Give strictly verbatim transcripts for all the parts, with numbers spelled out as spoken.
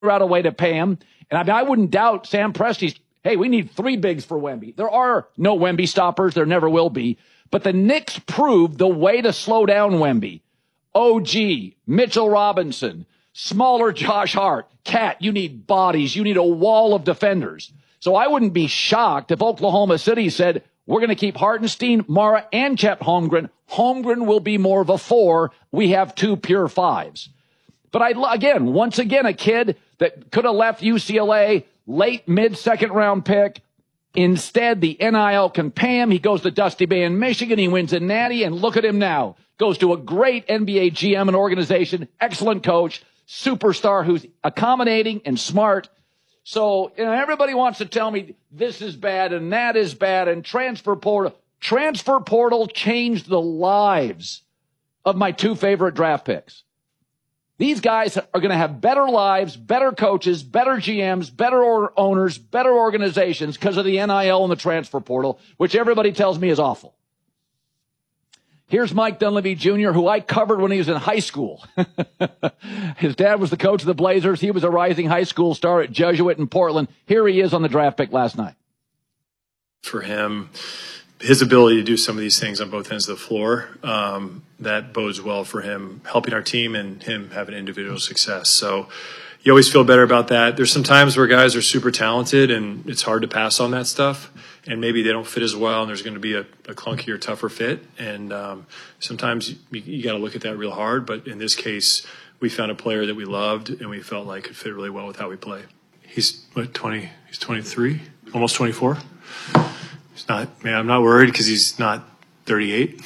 out a way to pay him. And I mean, I wouldn't doubt Sam Presti's, hey, we need three bigs for Wemby. There are no Wemby stoppers. There never will be. But the Knicks proved the way to slow down Wemby. O G, Mitchell Robinson, smaller Josh Hart. Cat, you need bodies. You need a wall of defenders. So I wouldn't be shocked if Oklahoma City said, we're going to keep Hartenstein, Mara, and Chet Holmgren. Holmgren will be more of a four. We have two pure fives. But I, again, once again, a kid that could have left U C L A, late mid-second round pick. Instead, the N I L can pay him. He goes to Dusty Bay in Michigan. He wins a natty, and look at him now. Goes to a great N B A G M and organization, excellent coach, superstar who's accommodating and smart. So, you know, everybody wants to tell me this is bad and that is bad and transfer portal. Transfer portal changed the lives of my two favorite draft picks. These guys are going to have better lives, better coaches, better G Ms, better or- owners, better organizations because of the N I L and the transfer portal, which everybody tells me is awful. Here's Mike Dunleavy Junior, who I covered when he was in high school. His dad was the coach of the Blazers. He was a rising high school star at Jesuit in Portland. Here he is on the draft pick last night. For him, his ability to do some of these things on both ends of the floor, um, that bodes well for him helping our team and him having individual success. So you always feel better about that. There's some times where guys are super talented and it's hard to pass on that stuff. And maybe they don't fit as well, and there's going to be a, a clunkier, tougher fit. And um, sometimes you, you got to look at that real hard. But in this case, we found a player that we loved and we felt like could fit really well with how we play. He's what, twenty? He's twenty-three, almost twenty-four. He's not. Man, I'm not worried because he's not thirty-eight.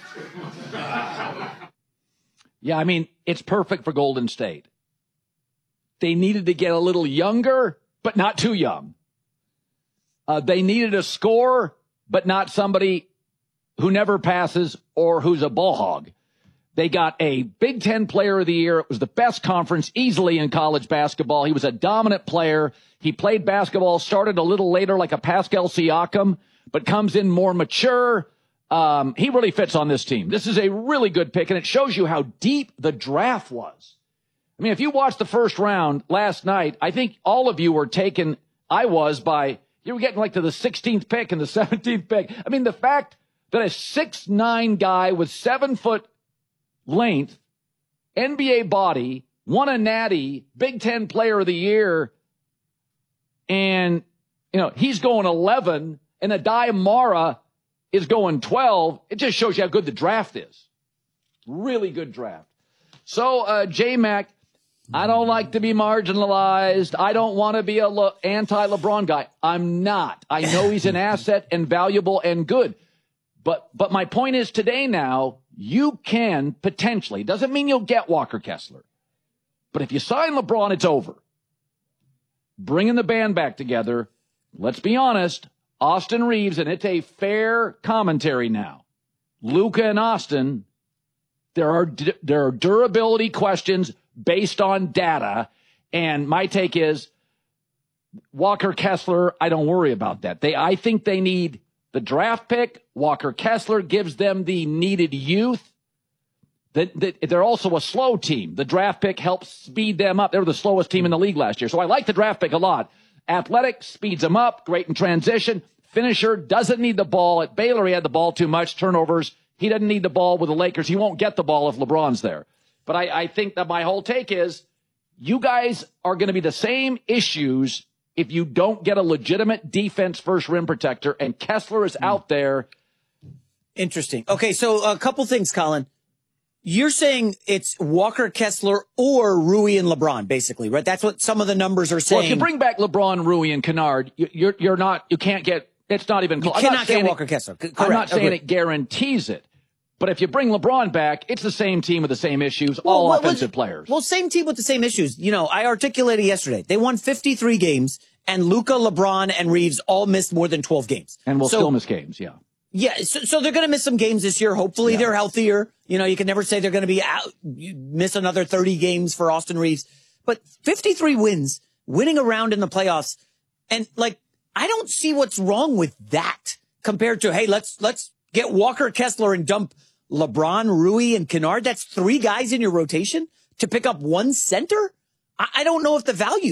Yeah, I mean, it's perfect for Golden State. They needed to get a little younger, but not too young. Uh, they needed a scorer, but not somebody who never passes or who's a ball hog. They got a Big Ten Player of the Year. It was the best conference easily in college basketball. He was a dominant player. He played basketball, started a little later like a Pascal Siakam, but comes in more mature. Um, he really fits on this team. This is a really good pick, and it shows you how deep the draft was. I mean, if you watched the first round last night, I think all of you were taken, I was, by... You were getting like to the sixteenth pick and the seventeenth pick. I mean, the fact that a six nine guy with seven-foot length, N B A body, won a natty, Big Ten Player of the Year, and, you know, he's going eleven, and Adai Mara is going twelve, it just shows you how good the draft is. Really good draft. So, uh, J-Mac, I don't like to be marginalized. I don't want to be a Le- anti-LeBron guy. I'm not. I know he's an asset and valuable and good. But but my point is today now, you can potentially, doesn't mean you'll get Walker Kessler. But if you sign LeBron, it's over. Bringing the band back together, let's be honest, Austin Reeves, and it's a fair commentary now. Luka and Austin, there are there are durability questions based on data, and my take is Walker Kessler, I don't worry about that. They, I think they need the draft pick. Walker Kessler gives them the needed youth. That, that they're also a slow team. The draft pick helps speed them up. They were the slowest team in the league last year, so I like the draft pick a lot. Athletic, speeds them up, great in transition. Finisher, doesn't need the ball. At Baylor, he had the ball too much, turnovers. He doesn't need the ball with the Lakers. He won't get the ball if LeBron's there. But I, I think that my whole take is you guys are going to be the same issues if you don't get a legitimate defense first rim protector, and Kessler is out there. Interesting. Okay, so a couple things, Colin. You're saying it's Walker Kessler or Rui and LeBron, basically, right? That's what some of the numbers are saying. Well, if you bring back LeBron, Rui, and Kennard, you, you're you're not you can't get it's not even close. You cannot get Walker Kessler. Correct. I'm not saying Agreed. it guarantees it. But if you bring LeBron back, it's the same team with the same issues, all well, offensive well, players. Well, same team with the same issues. You know, I articulated yesterday. They won fifty-three games, and Luka, LeBron, and Reeves all missed more than twelve games. And will so, still miss games, yeah. Yeah, so, so they're going to miss some games this year. Hopefully yeah. they're healthier. You know, you can never say they're going to be out, miss another thirty games for Austin Reeves. But fifty-three wins, winning a round in the playoffs, and, like, I don't see what's wrong with that compared to, hey, let's let's get Walker Kessler and dump LeBron, Rui, and Kennard. That's three guys in your rotation to pick up one center? I, I don't know if the value